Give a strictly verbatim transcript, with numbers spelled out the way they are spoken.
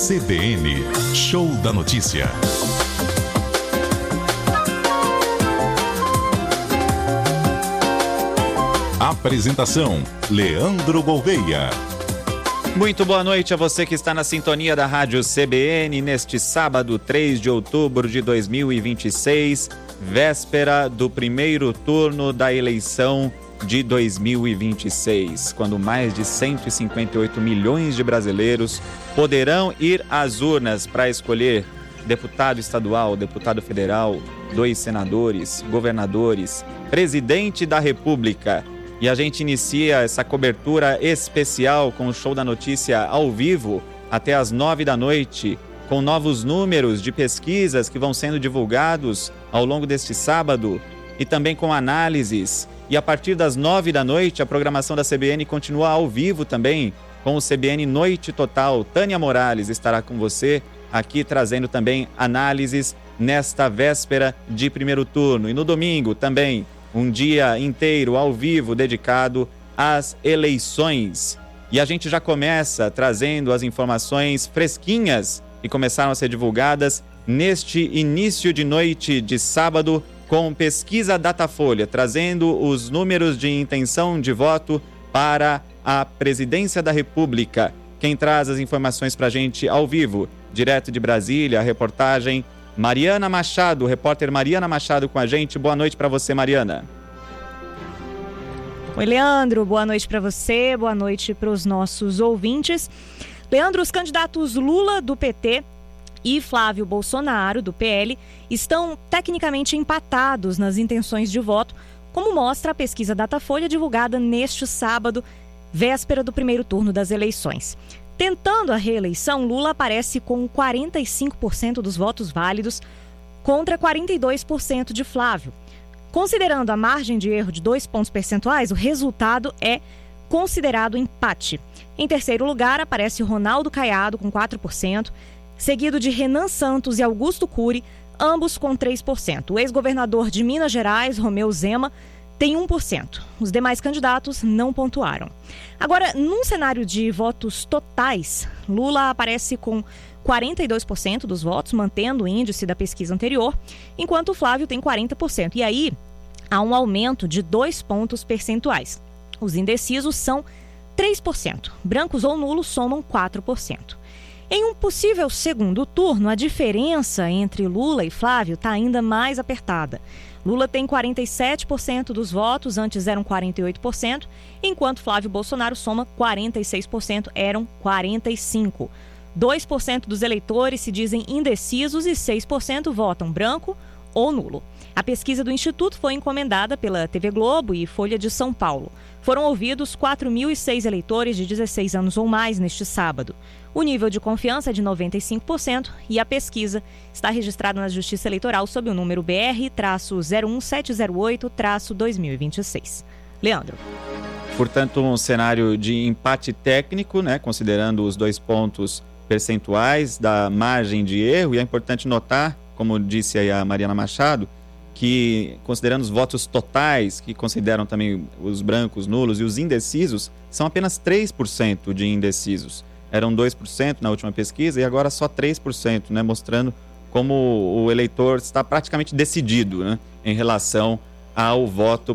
C B N, Show da Notícia. Apresentação, Leandro Gouveia. Muito boa noite a você que está na sintonia da Rádio C B N neste sábado, três de outubro de dois mil e vinte e seis, véspera do primeiro turno da eleição de dois mil e vinte e seis, quando mais de cento e cinquenta e oito milhões de brasileiros poderão ir às urnas para escolher deputado estadual, deputado federal, dois senadores, governadores, presidente da República. E a gente inicia essa cobertura especial com o Show da Notícia ao vivo até às nove da noite, com novos números de pesquisas que vão sendo divulgados ao longo deste sábado e também com análises. E a partir das nove da noite, a programação da C B N continua ao vivo também, com o C B N Noite Total. Tânia Morales estará com você aqui trazendo também análises nesta véspera de primeiro turno. E no domingo também, um dia inteiro ao vivo dedicado às eleições. E a gente já começa trazendo as informações fresquinhas que começaram a ser divulgadas neste início de noite de sábado, com pesquisa Datafolha, trazendo os números de intenção de voto para a presidência da República. Quem traz as informações para a gente ao vivo, direto de Brasília, a reportagem Mariana Machado, repórter Mariana Machado com a gente. Boa noite para você, Mariana. Oi, Leandro. Boa noite para você, boa noite para os nossos ouvintes. Leandro, os candidatos Lula, do P T, e Flávio Bolsonaro, do P L, estão tecnicamente empatados nas intenções de voto, como mostra a pesquisa Datafolha divulgada neste sábado, véspera do primeiro turno das eleições. Tentando a reeleição, Lula aparece com quarenta e cinco por cento dos votos válidos contra quarenta e dois por cento de Flávio. Considerando a margem de erro de dois pontos percentuais, o resultado é considerado empate. Em terceiro lugar, aparece Ronaldo Caiado com quatro por cento, seguido de Renan Santos e Augusto Cury, ambos com três por cento. O ex-governador de Minas Gerais, Romeu Zema, tem um por cento. Os demais candidatos não pontuaram. Agora, num cenário de votos totais, Lula aparece com quarenta e dois por cento dos votos, mantendo o índice da pesquisa anterior, enquanto Flávio tem quarenta por cento. E aí, há um aumento de dois pontos percentuais. Os indecisos são três por cento. Brancos ou nulos somam quatro por cento. Em um possível segundo turno, a diferença entre Lula e Flávio está ainda mais apertada. Lula tem quarenta e sete por cento dos votos, antes eram quarenta e oito por cento, enquanto Flávio Bolsonaro soma quarenta e seis por cento, eram quarenta e cinco por cento. dois por cento dos eleitores se dizem indecisos e seis por cento votam branco ou nulo. A pesquisa do Instituto foi encomendada pela T V Globo e Folha de São Paulo. Foram ouvidos quatro mil e seis eleitores de dezesseis anos ou mais neste sábado. O nível de confiança é de noventa e cinco por cento e a pesquisa está registrada na Justiça Eleitoral sob o número B R zero um sete zero oito dois mil e vinte e seis. Leandro. Portanto, um cenário de empate técnico, né, considerando os dois pontos percentuais da margem de erro. E é importante notar, como disse aí a Mariana Machado, que considerando os votos totais, que consideram também os brancos, nulos e os indecisos, são apenas três por cento de indecisos. Eram dois por cento na última pesquisa e agora só três por cento, né, mostrando como o eleitor está praticamente decidido, né, em relação ao voto